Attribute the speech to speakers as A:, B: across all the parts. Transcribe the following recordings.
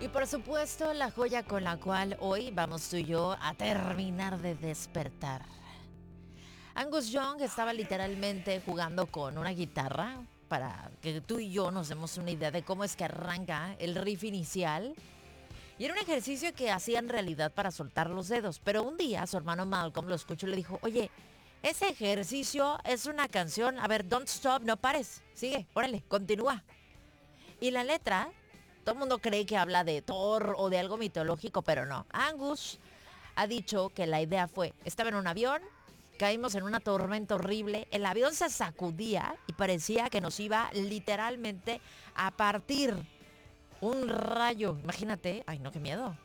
A: Y por supuesto, la joya con la cual hoy vamos tú y yo a terminar de despertar. Angus Young estaba literalmente jugando con una guitarra para que tú y yo nos demos una idea de cómo es que arranca el riff inicial. Y era un ejercicio que hacía en realidad para soltar los dedos. Pero un día su hermano Malcolm lo escuchó y le dijo, oye, ese ejercicio es una canción. A ver, don't stop, no pares. Sigue, órale, continúa. Y la letra, todo el mundo cree que habla de Thor o de algo mitológico, pero no. Angus ha dicho que la idea fue, estaba en un avión, caímos en una tormenta horrible, el avión se sacudía y parecía que nos iba literalmente a partir un rayo. Imagínate, ay no, qué miedo.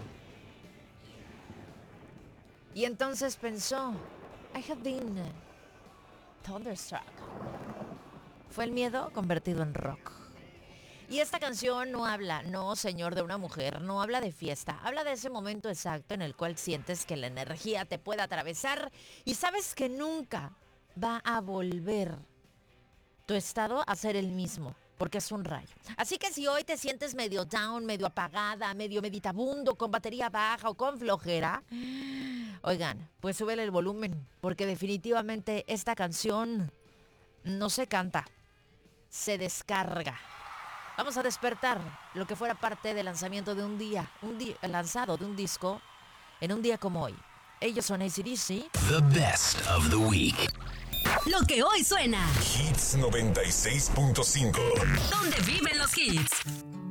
A: Y entonces pensó, I have been thunderstruck. Fue el miedo convertido en rock. Y esta canción no habla, no señor, de una mujer, no habla de fiesta, habla de ese momento exacto en el cual sientes que la energía te puede atravesar y sabes que nunca va a volver tu estado a ser el mismo, porque es un rayo. Así que si hoy te sientes medio down, medio apagada, medio meditabundo, con batería baja o con flojera, oigan, pues súbele el volumen, porque definitivamente esta canción no se canta, se descarga. Vamos a despertar lo que fuera parte del lanzamiento de un día lanzado de un disco en un día como hoy. Ellos son AC/DC.
B: The best of the week.
C: Lo que hoy suena.
D: Hits 96.5.
C: ¿Dónde viven los hits?